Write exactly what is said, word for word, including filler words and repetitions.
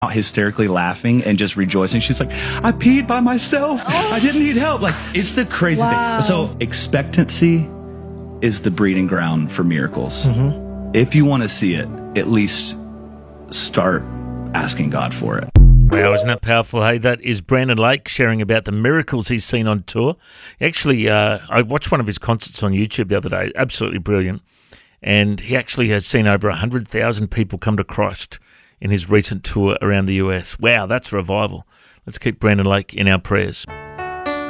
hysterically laughing and just rejoicing. She's like, I peed by myself. Oh. I didn't need help. Like, it's the crazy wow. thing. So expectancy is the breeding ground for miracles. Mm-hmm. If you want to see it, at least start asking God for it. Wow, isn't that powerful? Hey, that is Brandon Lake sharing about the miracles he's seen on tour. Actually, uh, I watched one of his concerts on YouTube the other day. Absolutely brilliant. And he actually has seen over one hundred thousand people come to Christ in his recent tour around the U S. Wow, that's revival. Let's keep Brandon Lake in our prayers.